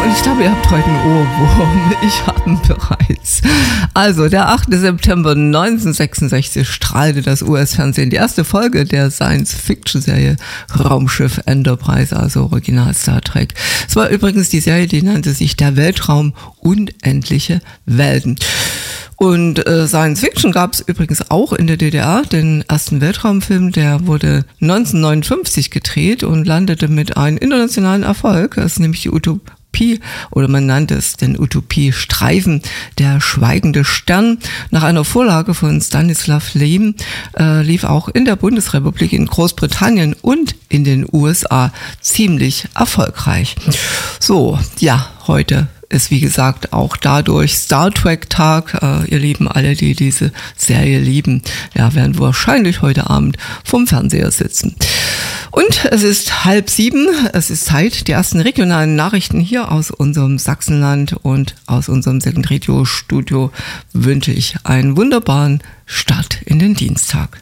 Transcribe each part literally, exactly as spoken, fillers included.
und ich glaube, ihr habt heute einen Ohrwurm. Ich habe ihn bereits. Also, der achte September neunzehnhundertsechsundsechzig strahlte das U S-Fernsehen die erste Folge der Science-Fiction-Serie Raumschiff Enterprise, also Original Star Trek. Es war übrigens die Serie, die nannte sich Der Weltraum Unendliche Welten. Und äh, Science Fiction gab es übrigens auch in der D D R. Den ersten Weltraumfilm, der wurde neunzehnhundertneunundfünfzig gedreht und landete mit einem internationalen Erfolg. Das ist nämlich die Utopie, oder man nannte es den Utopie-Streifen, der schweigende Stern. Nach einer Vorlage von Stanislav Lem äh, lief auch in der Bundesrepublik, in Großbritannien und in den U S A ziemlich erfolgreich. So, ja, heute ist wie gesagt auch dadurch Star Trek Tag. Äh, ihr Lieben, alle, die diese Serie lieben, ja, werden wahrscheinlich heute Abend vom Fernseher sitzen. Und es ist halb sieben, es ist Zeit, die ersten regionalen Nachrichten hier aus unserem Sachsenland und aus unserem Second Radio Studio wünsche ich einen wunderbaren Start in den Dienstag.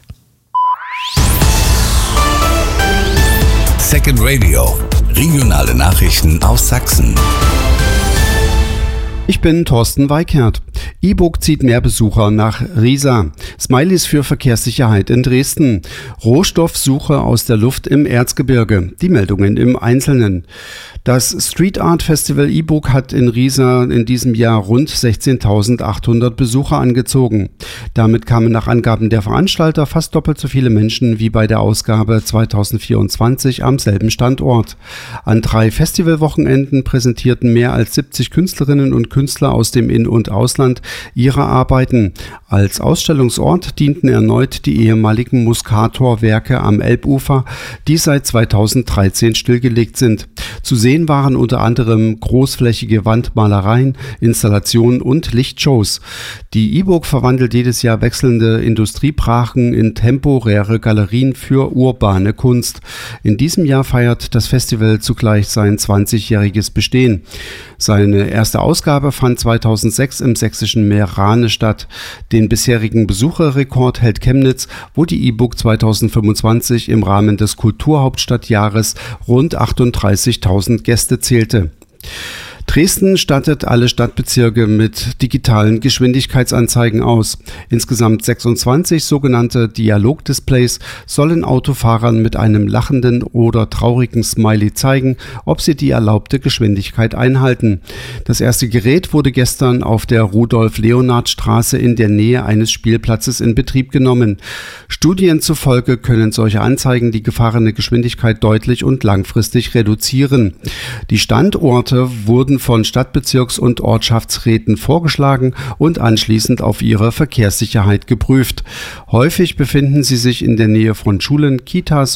Second Radio, regionale Nachrichten aus Sachsen. Ich bin Thorsten Weikert. E-Book zieht mehr Besucher nach Riesa. Smileys für Verkehrssicherheit in Dresden. Rohstoffsuche aus der Luft im Erzgebirge. Die Meldungen im Einzelnen. Das Street Art Festival E-Book hat in Riesa in diesem Jahr rund sechzehntausendachthundert Besucher angezogen. Damit kamen nach Angaben der Veranstalter fast doppelt so viele Menschen wie bei der Ausgabe zweitausendvierundzwanzig am selben Standort. An drei Festivalwochenenden präsentierten mehr als siebzig Künstlerinnen und Künstler aus dem In- und Ausland ihre Arbeiten. Als Ausstellungsort dienten erneut die ehemaligen Muscator-Werke am Elbufer, die seit zweitausenddreizehn stillgelegt sind. Zu sehen waren unter anderem großflächige Wandmalereien, Installationen und Lichtshows. Die E-Book verwandelt jedes Jahr wechselnde Industriebrachen in temporäre Galerien für urbane Kunst. In diesem Jahr feiert das Festival zugleich sein zwanzigjähriges Bestehen. Seine erste Ausgabe fand zweitausendsechs im sächsischen Meerane statt. Den bisherigen Besucherrekord hält Chemnitz, wo die E-Book zweitausendfünfundzwanzig im Rahmen des Kulturhauptstadtjahres rund achtunddreißigtausend Gäste zählte. Dresden stattet alle Stadtbezirke mit digitalen Geschwindigkeitsanzeigen aus. Insgesamt sechsundzwanzig sogenannte Dialogdisplays sollen Autofahrern mit einem lachenden oder traurigen Smiley zeigen, ob sie die erlaubte Geschwindigkeit einhalten. Das erste Gerät wurde gestern auf der Rudolf-Leonhard-Straße in der Nähe eines Spielplatzes in Betrieb genommen. Studien zufolge können solche Anzeigen die gefahrene Geschwindigkeit deutlich und langfristig reduzieren. Die Standorte wurden von Stadtbezirks- und Ortschaftsräten vorgeschlagen und anschließend auf ihre Verkehrssicherheit geprüft. Häufig befinden sie sich in der Nähe von Schulen, Kitas